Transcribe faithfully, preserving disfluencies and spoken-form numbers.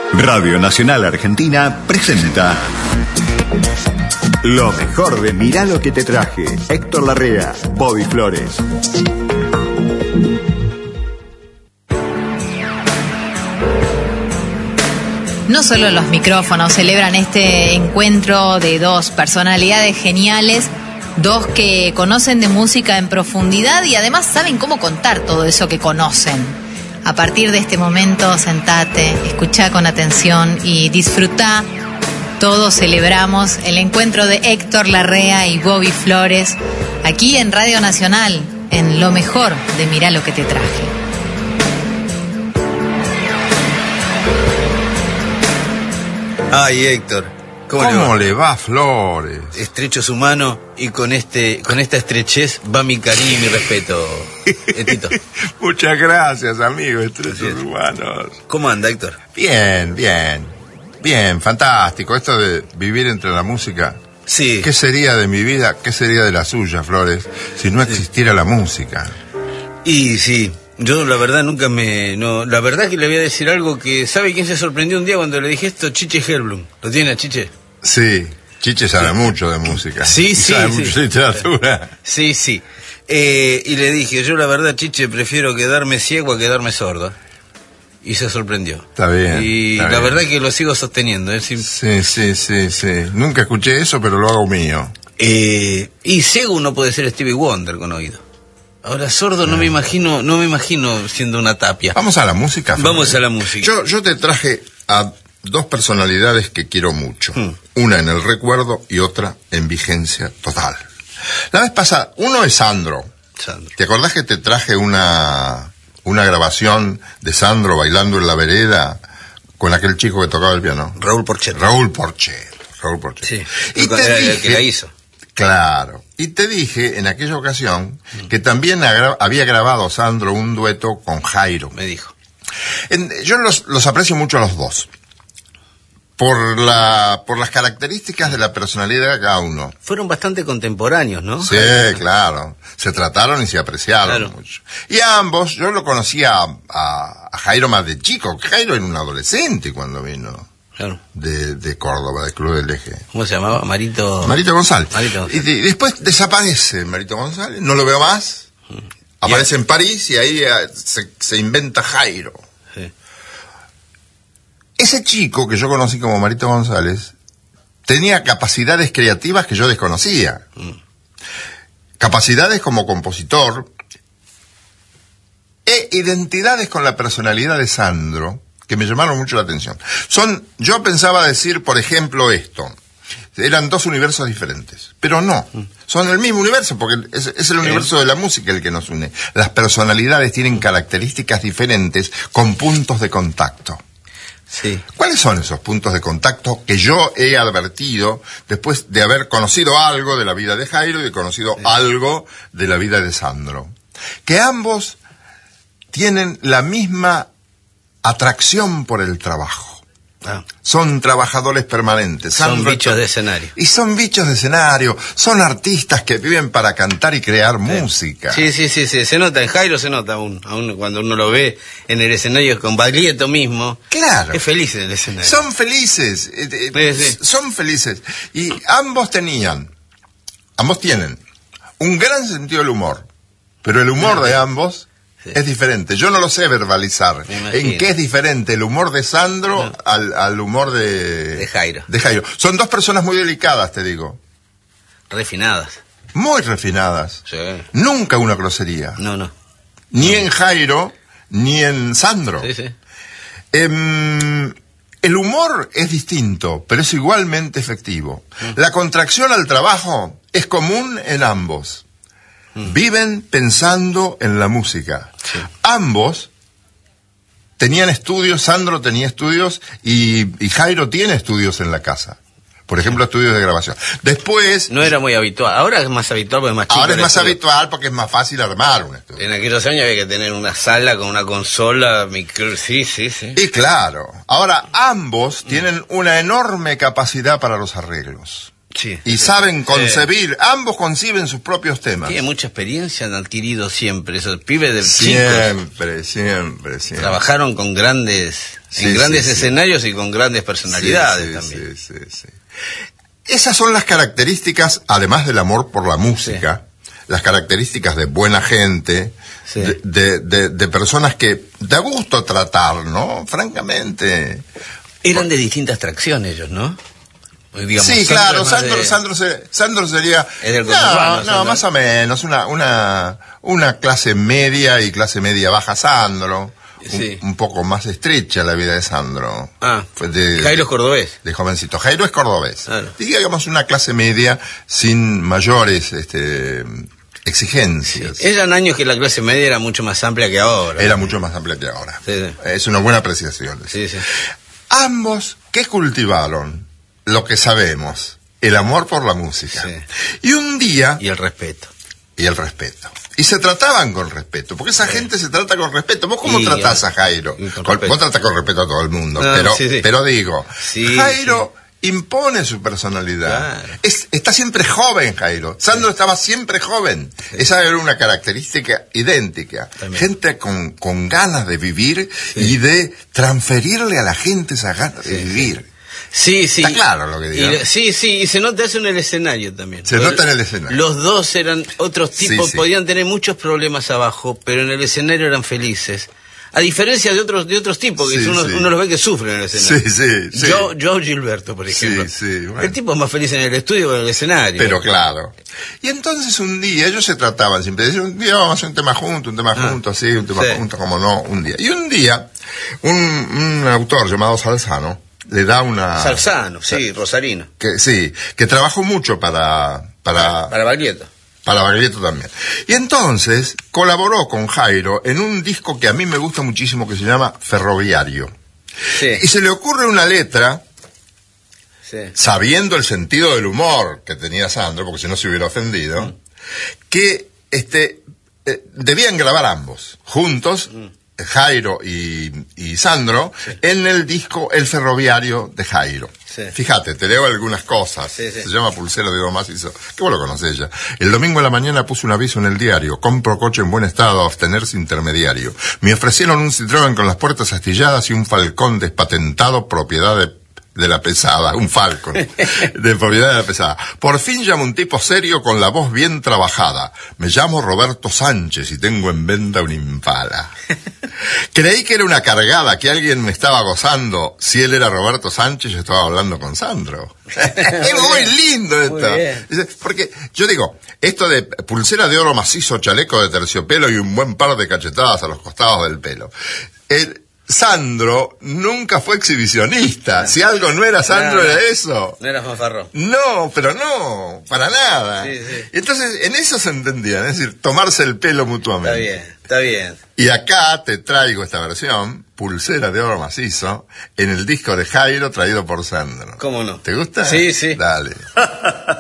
Radio Nacional Argentina presenta lo mejor de Mirá lo que te traje. Héctor Larrea, Bobby Flores. No solo los micrófonos celebran este encuentro de dos personalidades geniales, dos que conocen de música en profundidad y además saben cómo contar todo eso que conocen. A partir de este momento, sentate, escuchá con atención y disfrutá. Todos celebramos el encuentro de Héctor Larrea y Bobby Flores aquí en Radio Nacional, en lo mejor de Mirá lo que te traje. Ay, Héctor, ¿cómo, ¿Cómo le, va? le va, Flores? Estrecho su mano y con este, con esta estrechez va mi cariño y mi respeto, Tito. Muchas gracias, amigo, estrechos humanos. ¿Cómo anda, Héctor? Bien, bien, bien, fantástico. Esto de vivir entre la música. Sí. ¿Qué sería de mi vida, qué sería de la suya, Flores, si no existiera la música? Y sí, yo la verdad nunca me... no, la verdad que le voy a decir algo que... ¿Sabe quién se sorprendió un día cuando le dije esto? Chiche Helblum. ¿Lo tiene a Chiche? Sí, Chiche sabe mucho de música. Sí, y sí, sabe sí. mucho de literatura. Sí, sí. Eh, y le dije, yo la verdad, Chiche, prefiero quedarme ciego a quedarme sordo. Y se sorprendió. Está bien. Y está la bien. verdad que lo sigo sosteniendo. ¿eh? Sí, Sí, sí, sí, sí. Nunca escuché eso, pero lo hago mío. Eh, y ciego uno puede ser Stevie Wonder con oído. Ahora sordo no me imagino, no me imagino siendo una tapia. Vamos a la música, Flores. Vamos a la música. Yo, yo te traje a dos personalidades que quiero mucho. Hmm. Una en el recuerdo y otra en vigencia total. La vez pasada, uno es Sandro. Sandro. ¿Te acordás que te traje una, una grabación de Sandro bailando en la vereda con aquel chico que tocaba el piano? Raúl Porchet. Raúl Porchet. Raúl Porchet. Sí. Y te Era el dije, que la hizo. Claro. Y te dije en aquella ocasión que también agra- había grabado Sandro un dueto con Jairo. Me dijo. En- yo los, los aprecio mucho a los dos. Por la, por las características de la personalidad de cada uno. Fueron bastante contemporáneos, ¿no? Sí, claro. Se trataron y se apreciaron Claro. mucho. Y a ambos, yo lo conocía a, a, a Jairo más de chico. Jairo era un adolescente cuando vino Claro. de, de Córdoba, del Club del Eje. ¿Cómo se llamaba? Marito... Marito González. Marito González. Y, de- y después desaparece Marito González, no lo veo más. Aparece en París y ahí eh, se, se inventa Jairo. Sí. Ese chico que yo conocí como Marito González tenía capacidades creativas que yo desconocía. Mm. Capacidades como compositor e identidades con la personalidad de Sandro que me llamaron mucho la atención. Son, yo pensaba decir, por ejemplo, esto. Eran dos universos diferentes, pero no. Son el mismo universo, porque es, es el universo de la música el que nos une. Las personalidades tienen características diferentes con puntos de contacto. Sí. ¿Cuáles son esos puntos de contacto que yo he advertido después de haber conocido algo de la vida de Jairo y de conocido sí. algo de la vida de Sandro? Que ambos tienen la misma atracción por el trabajo. Ah. Son trabajadores permanentes. Son Sandro bichos de escenario. Y son bichos de escenario. Son artistas que viven para cantar y crear sí. música. Sí, sí, sí, sí. Se nota, en Jairo se nota aún, aún cuando uno lo ve en el escenario con Baglietto mismo. Claro. Es feliz en el escenario. Son felices. Eh, sí, sí. Son felices. Y ambos tenían, ambos tienen un gran sentido del humor. Pero el humor sí. de ambos sí. es diferente. Yo no lo sé verbalizar. ¿En qué es diferente el humor de Sandro no. al, al humor de... De Jairo. De Jairo. Son dos personas muy delicadas, te digo. Refinadas. Muy refinadas. Sí. Nunca una grosería. No, no. Ni no. en Jairo, ni en Sandro. Sí, sí. Eh, el humor es distinto, pero es igualmente efectivo. Mm. La contracción al trabajo es común en ambos. Viven pensando en la música. Sí. Ambos tenían estudios, Sandro tenía estudios y, y Jairo tiene estudios en la casa. Por ejemplo, estudios de grabación. Después... No era muy habitual. Ahora es más habitual porque es más chico. Ahora es más estudio. habitual porque es más fácil armar un estudio. En aquellos años había que tener una sala con una consola, micro... Sí, sí, sí. Y claro. Ahora, ambos mm. tienen una enorme capacidad para los arreglos. Sí, y sí, saben concebir, sí. ambos conciben sus propios temas. Tiene mucha experiencia, han adquirido siempre, esos pibes del Siempre, chicos, siempre, siempre. Trabajaron con grandes Sí, en grandes sí, sí. escenarios y con grandes personalidades Sí, sí, también. sí, sí, sí. Esas son las características, además del amor por la música, sí. las características de buena gente, sí. de, de, de, de personas que da gusto tratar, ¿no? Francamente. Eran de distintas tracciones ellos, ¿no? Digamos, sí, Sandro claro, Sandro, de... Sandro, se, Sandro sería... Es del no, no, no, más o menos, una, una, una clase media y clase media baja Sandro. Sí. Un, un poco más estrecha la vida de Sandro. Ah, Fue de, Jairo es cordobés. De jovencito. Jairo es cordobés. Claro. Digamos una clase media sin mayores este, exigencias. Sí. Eran años que la clase media era mucho más amplia que ahora. Era mucho más amplia que ahora. Sí, sí. Es una buena apreciación. Sí, sí. Ambos, ¿qué cultivaron? Lo que sabemos, el amor por la música. Sí. Y un día... Y el respeto. Y el respeto. Y se trataban con respeto, porque esa sí. gente se trata con respeto. ¿Vos cómo y, tratás a Jairo? Con, vos tratás con respeto a todo el mundo, no, pero, sí, sí. pero digo, sí, Jairo sí. impone su personalidad. Claro. Es, está siempre joven, Jairo. Sandro sí. estaba siempre joven. Sí. Esa era una característica idéntica. También. Gente con, con ganas de vivir sí. y de transferirle a la gente esa ganas sí. de vivir. Sí, sí. Está claro lo que digo. Y, sí, sí, y se nota eso en el escenario también. Se nota en el escenario. Los dos eran otros tipos, sí, sí. podían tener muchos problemas abajo, pero en el escenario eran felices. A diferencia de otros de otros tipos, que sí, uno, sí. uno los ve que sufren en el escenario. Sí, sí, sí. Yo, yo Gilberto, por ejemplo. Sí, sí, bueno. El tipo es más feliz en el estudio que en el escenario. Pero claro. Y entonces un día, ellos se trataban siempre, decían, un día vamos a hacer un tema juntos, un tema ah, juntos, sí, un tema sí. juntos, como no, un día. Y un día, un, un autor llamado Salzano, le da una... Salzano, sí, rosarino. Que, sí, que trabajó mucho para... Para, para Baglietto. Para Baglietto también. Y entonces colaboró con Jairo en un disco que a mí me gusta muchísimo, que se llama Ferroviario. Sí. Y se le ocurre una letra, sí. sabiendo el sentido del humor que tenía Sandro, porque si no se hubiera ofendido, mm. que este, eh, debían grabar ambos, juntos, mm. Jairo y, y Sandro, sí. en el disco El Ferroviario de Jairo. Sí. Fíjate, te leo algunas cosas. Sí, sí. Se llama Pulsero de Macizo. Que vos lo conocés ya. El domingo a la mañana puse un aviso en el diario. Compro coche en buen estado, a abstenerse intermediario. Me ofrecieron un Citroën con las puertas astilladas y un Falcón despatentado, propiedad de... de la pesada, un Falcon, de propiedad de la pesada. Por fin llamo un tipo serio con la voz bien trabajada. Me llamo Roberto Sánchez y tengo en venta un Impala. Creí que era una cargada, que alguien me estaba gozando. Si él era Roberto Sánchez, yo estaba hablando con Sandro. Es muy lindo esto. Porque yo digo, esto de pulsera de oro macizo, chaleco de terciopelo y un buen par de cachetadas a los costados del pelo. El, Sandro nunca fue exhibicionista. No. Si algo no era Sandro, no, no. era eso. No era fanfarrón. No, pero no, para nada. Sí, sí. Entonces, en eso se entendían, es decir, tomarse el pelo mutuamente. Está bien, está bien. Y acá te traigo esta versión, Pulsera de oro macizo, en el disco de Jairo traído por Sandro. ¿Cómo no? ¿Te gusta? Sí, sí. Dale.